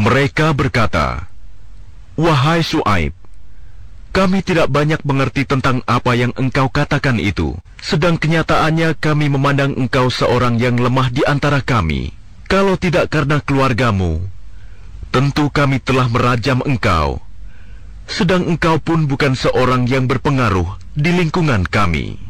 Mereka berkata, "Wahai Syuaib, kami tidak banyak mengerti tentang apa yang engkau katakan itu. Sedang kenyataannya kami memandang engkau seorang yang lemah di antara kami. Kalau tidak karena keluargamu, tentu kami telah merajam engkau. Sedang engkau pun bukan seorang yang berpengaruh di lingkungan kami."